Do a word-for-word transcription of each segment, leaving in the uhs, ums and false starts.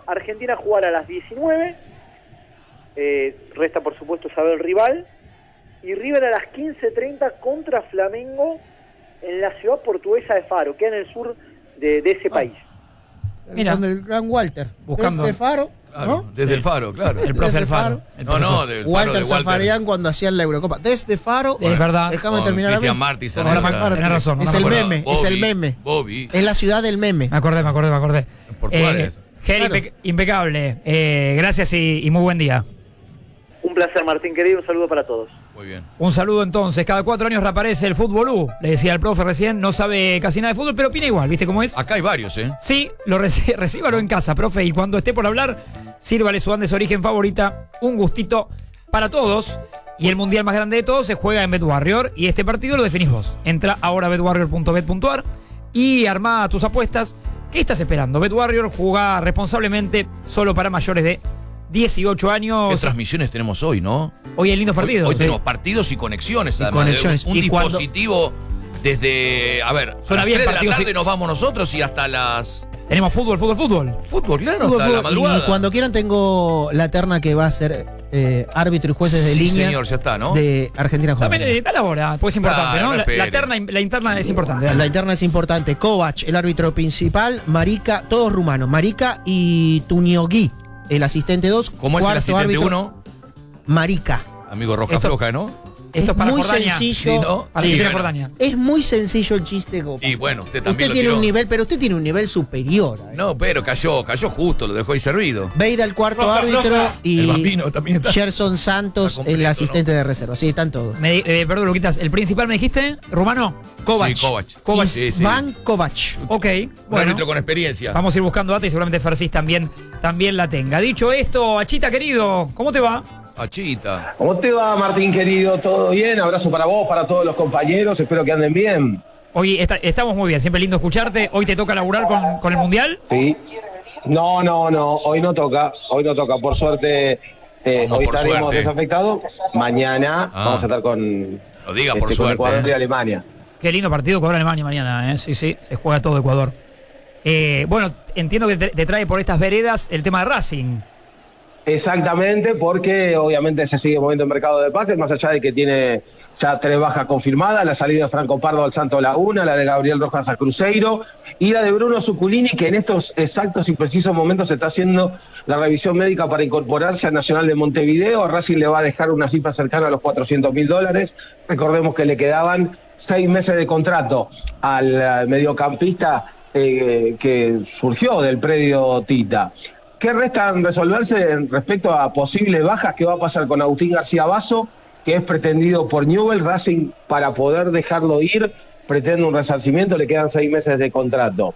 Argentina jugará a las diecinueve, eh, resta por supuesto saber el rival, y River a las quince treinta contra Flamengo en la ciudad portuguesa de Faro, que es en el sur de, de ese ah. país. Mira, donde el gran Walter, buscando desde Faro, Claro, ¿no? desde Sí. el Faro, claro. El profe Desde Alfaro. Faro. El No, profesor. no, del Faro Walter de Walter. Zafarian cuando hacían la Eurocopa. Desde Faro, Es verdad. déjame Con terminar a Cristian mí. Martí, Ahora me- Sanabria. tenés razón. Es no me el acuerdo. meme, Bobby, es el meme. Bobby. Es la ciudad del meme. Me acordé, me acordé, me acordé. Portuales. Eh, Geri, Claro. impe- impecable. Eh, gracias y, y muy buen día. Un placer, Martín, querido, un saludo para todos. Muy bien. Un saludo entonces. Cada cuatro años reaparece el fútbol U. Le decía el profe recién, no sabe casi nada de fútbol, pero opina igual, ¿viste cómo es? Acá hay varios, ¿eh? Sí, lo reci- recíbalo en casa, profe, y cuando esté por hablar, sírvale su Andes Origen favorita. Un gustito para todos. Y el mundial más grande de todos se juega en BetWarrior, y este partido lo definís vos. Entra ahora a bet warrior punto bet punto a r y armá tus apuestas. ¿Qué estás esperando? BetWarrior juega responsablemente solo para mayores de dieciocho ¿Qué años. transmisiones tenemos hoy, no? Hoy hay lindos Hoy, partidos. hoy Sí. tenemos partidos y conexiones, Y además. de conexiones. Un, un Y cuando- dispositivo desde. A ver, Suena a las bien, tres de la partidos tarde y- nos vamos nosotros y hasta las. Tenemos fútbol, fútbol, fútbol. Fútbol, claro, Fútbol, hasta la fútbol. madrugada. Y cuando quieran tengo la terna que va a ser eh, árbitro y jueces de Sí, línea señor, ya está, ¿no? de Argentina También Joven. eh, da la hora, pues es importante, Claro, ¿no? no La, espere. la terna, la interna es importante. dale. La interna es importante. Kovac, el árbitro principal, Marica, todos rumanos. Marica y Tuniogui, el asistente dos. ¿Cómo es el asistente uno? Marica. Amigo Roja Esto- Floja, ¿no? Esto es para muy Jordania. sencillo. Sí, ¿no? Para Sí, Argentina, bueno. Jordania. Es muy sencillo el chiste, Copa. Y bueno, usted Usted también lo tiene tiró. un nivel, pero usted tiene un nivel superior. ¿eh? No, pero cayó, cayó justo, lo dejó ahí servido. Beida el cuarto árbitro y El Bambino también está. Gerson Santos, Está completo, el asistente de reserva. Sí, están todos. Me, eh, perdón, Luquitas, ¿el principal me dijiste? ¿Rumano? Kovac. Sí, Kovac. Kovac. Sí, sí. Van Kovac. Ok, Un bueno. árbitro con experiencia. Vamos a ir buscando data y seguramente Fercis también, también la tenga. Dicho esto, Achita querido, ¿cómo te va? Achita. ¿Cómo te va, Martín, querido? ¿Todo bien? Abrazo para vos, para todos los compañeros. Espero que anden bien. Hoy está- estamos muy bien, siempre lindo escucharte. Hoy te toca laburar con, con el Mundial. ¿Sí? No, no, no. Hoy no toca. Hoy no toca. Por suerte, eh, ¿Cómo hoy por estaremos suerte? desafectados. Mañana Ah. vamos a estar con, Lo diga este, por con suerte. Ecuador y ¿eh? Alemania. Qué lindo partido con Alemania mañana, ¿eh? Sí, sí, se juega todo Ecuador. Eh, bueno, entiendo que te, te trae por estas veredas el tema de Racing. Exactamente, porque obviamente se sigue moviendo el mercado de pases, más allá de que tiene ya tres bajas confirmadas, la salida de Franco Pardo al Santo Laguna, la de Gabriel Rojas a Cruzeiro y la de Bruno Zuculini, que en estos exactos y precisos momentos se está haciendo la revisión médica para incorporarse al Nacional de Montevideo. A Racing le va a dejar una cifra cercana a los cuatrocientos mil dólares. Recordemos que le quedaban seis meses de contrato al, al mediocampista eh, que surgió del predio Tita. ¿Qué restan resolverse respecto a posibles bajas? ¿Qué va a pasar con Agustín García Basso, que es pretendido por Newell? Racing, para poder dejarlo ir, pretende un resarcimiento, le quedan seis meses de contrato.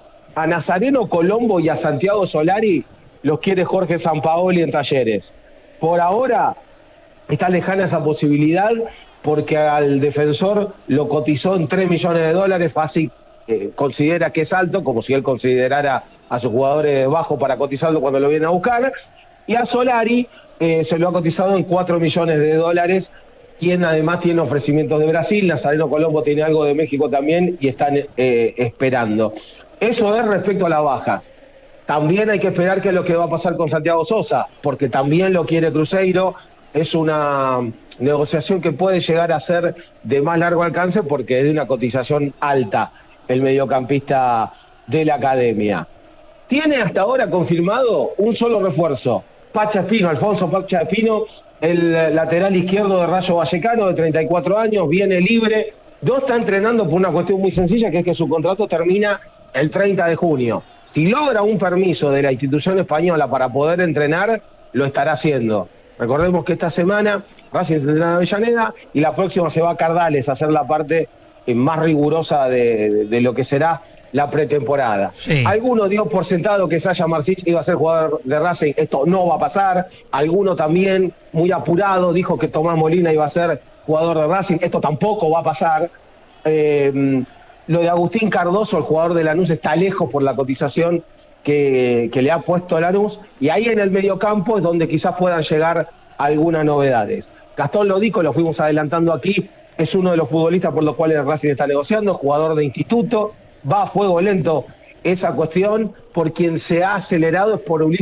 A Nazareno Colombo y a Santiago Solari los quiere Jorge Sampaoli en Talleres. Por ahora está lejana esa posibilidad porque al defensor lo cotizó en tres millones de dólares, fácil. Eh, considera que es alto, como si él considerara a sus jugadores bajos para cotizarlo cuando lo vienen a buscar, y a Solari eh, se lo ha cotizado en cuatro millones de dólares, quien además tiene ofrecimientos de Brasil. Nazareno Colombo tiene algo de México también y están eh, esperando. Eso es respecto a las bajas. También hay que esperar qué es lo que va a pasar con Santiago Sosa, porque también lo quiere Cruzeiro. Es una negociación que puede llegar a ser de más largo alcance porque es de una cotización alta el mediocampista de la academia. Tiene hasta ahora confirmado un solo refuerzo, Pacha Espino, Alfonso Pacha Espino, el lateral izquierdo de Rayo Vallecano, de treinta y cuatro años, viene libre. No está entrenando por una cuestión muy sencilla, que es que su contrato termina el treinta de junio. Si logra un permiso de la institución española para poder entrenar, lo estará haciendo. Recordemos que esta semana Racing se entrena en Avellaneda y la próxima se va a Cardales a hacer la parte más rigurosa de, de, de lo que será la pretemporada. Sí. Alguno dio por sentado que Sasha Marcich iba a ser jugador de Racing. Esto no va a pasar. Alguno también, muy apurado, dijo que Tomás Molina iba a ser jugador de Racing. Esto tampoco va a pasar. Eh, lo de Agustín Cardoso, el jugador de Lanús, está lejos por la cotización que, que le ha puesto Lanús. Y ahí en el mediocampo es donde quizás puedan llegar algunas novedades. Gastón Lodico, lo fuimos adelantando aquí, es uno de los futbolistas por los cuales Racing está negociando, jugador de instituto. Va a fuego lento esa cuestión. Por quien se ha acelerado es por Ulises